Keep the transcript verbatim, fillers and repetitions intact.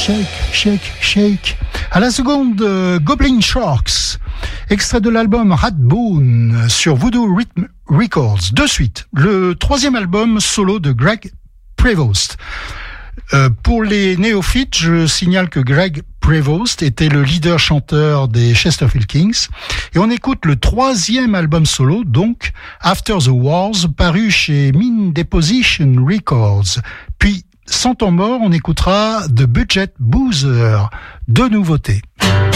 shake, shake, shake. À la seconde, euh, Goblin Sharks, extrait de l'album Ratbone sur Voodoo Rhythm Records. De suite, le troisième album solo de Greg Prevost. Euh, pour les néophytes, je signale que Greg Prevost était le leader chanteur des Chesterfield Kings. Et on écoute le troisième album solo, donc After the Wars, paru chez Mean Deposition Records. Puis, sans temps mort, on écoutera The Budget Boozer, deux nouveautés.